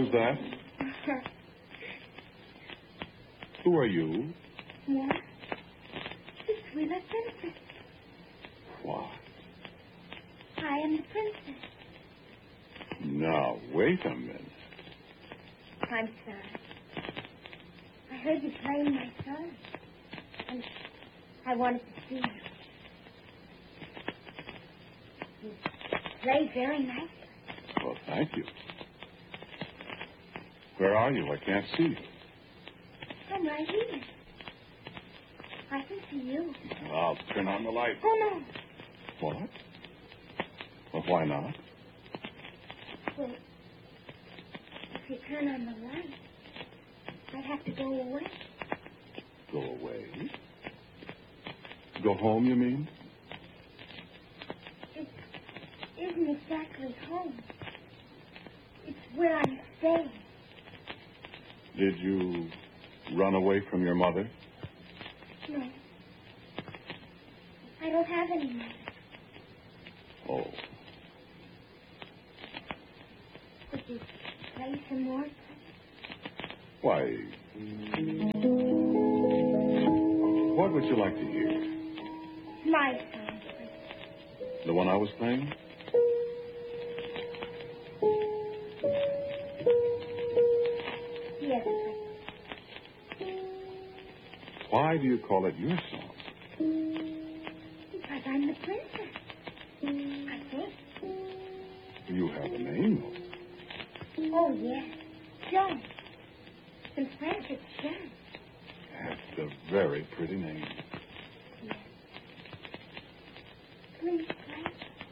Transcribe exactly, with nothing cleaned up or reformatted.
Who's that? Who are you? What? The Twilight Princess. What? I am the princess. Now, wait a minute. I'm sorry. I heard you playing my song, and I wanted to see you. You play very nicely. Well, thank you. Where are you? I can't see you. I'm right here. I can see you. I'll turn on the light. Oh, no. What? Well, why not? Well, if you turn on the light, I have to go away. Go away? Go home, you mean? It isn't exactly home. It's where I'm staying. Did you run away from your mother? No. I don't have any money. Oh. Could you play some more? Why? What would you like to hear? My song, please. The one I was playing? Yes, please. Why do you call it your song? Because I'm the princess. I think. You have a name, though. Oh, yes. Joan. In French, it's Joan. That's a very pretty name.